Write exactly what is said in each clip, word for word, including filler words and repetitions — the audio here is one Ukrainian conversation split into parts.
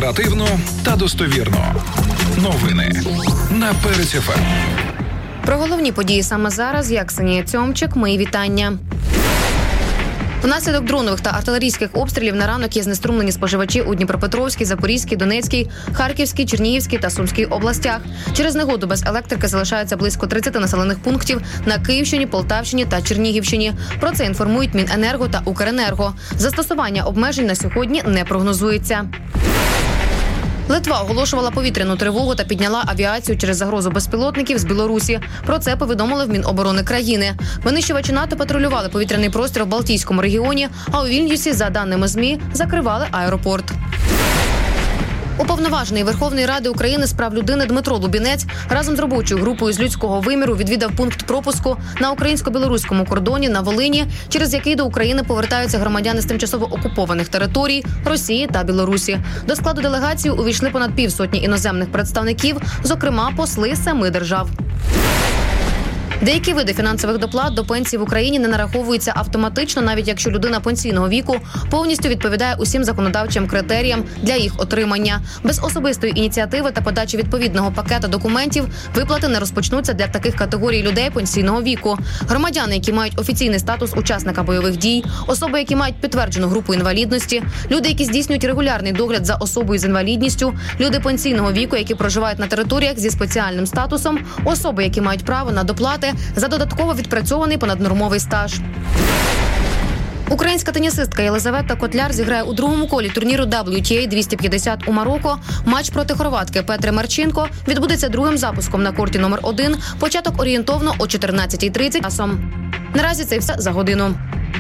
Оперативно та достовірно. Новини на Перець еф ем. Про головні події саме зараз, я Ксенія Цьомчик, мої вітання. Внаслідок дронових та артилерійських обстрілів на ранок є знеструмлені споживачі у Дніпропетровській, Запорізькій, Донецькій, Харківській, Чернігівській та Сумській областях. Через негоду без електрики залишаються близько тридцяти населених пунктів на Київщині, Полтавщині та Чернігівщині. Про це інформують Міненерго та Укренерго. Застосування обмежень на сьогодні не прогнозується. Литва оголошувала повітряну тривогу та підняла авіацію через загрозу безпілотників з Білорусі. Про це повідомили в Міноборони країни. Винищувачі НАТО патрулювали повітряний простір в Балтійському регіоні, а у Вільнюсі, за даними ЗМІ, закривали аеропорт. Уповноважений Верховної Ради України з прав людини Дмитро Лубінець разом з робочою групою з людського виміру відвідав пункт пропуску на українсько-білоруському кордоні на Волині, через який до України повертаються громадяни з тимчасово окупованих територій Росії та Білорусі. До складу делегації увійшли понад півсотні іноземних представників, зокрема посли семи держав. Деякі види фінансових доплат до пенсії в Україні не нараховуються автоматично, навіть якщо людина пенсійного віку повністю відповідає усім законодавчим критеріям для їх отримання. Без особистої ініціативи та подачі відповідного пакета документів виплати не розпочнуться для таких категорій людей пенсійного віку. Громадяни, які мають офіційний статус учасника бойових дій, особи, які мають підтверджену групу інвалідності, люди, які здійснюють регулярний догляд за особою з інвалідністю, люди пенсійного віку, які проживають на територіях зі спеціальним статусом, особи, які мають право на доплати за додатково відпрацьований понаднормовий стаж. Українська тенісистка Єлизавета Котляр зіграє у другому колі турніру дабл ю ті ей двісті п'ятдесят у Марокко. Матч проти хорватки Петри Марченко відбудеться другим запуском на корті номер один. Початок орієнтовно о чотирнадцятій тридцять часом. Наразі це все за годину.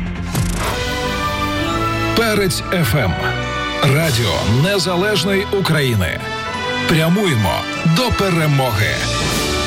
Перець еф ем. Радіо Незалежної України. Прямуємо до перемоги.